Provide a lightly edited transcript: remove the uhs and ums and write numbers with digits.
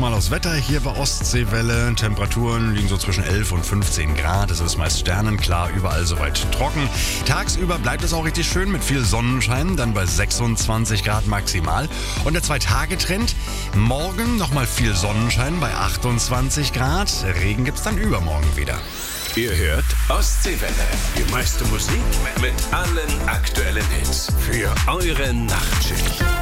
mal aufs Wetter hier bei Ostseewelle. Temperaturen liegen so zwischen 11 und 15 Grad. Es ist meist sternenklar, überall soweit trocken. Tagsüber bleibt es auch richtig schön mit viel Sonnenschein, dann bei 26 Grad maximal. Und der 2-Tage-Trend, morgen nochmal viel Sonnenschein bei 28 Grad. Regen gibt's dann übermorgen wieder. Ihr hört Ostseewelle. Die meiste Musik mit allen aktuellen Hits für eure Nachtschicht.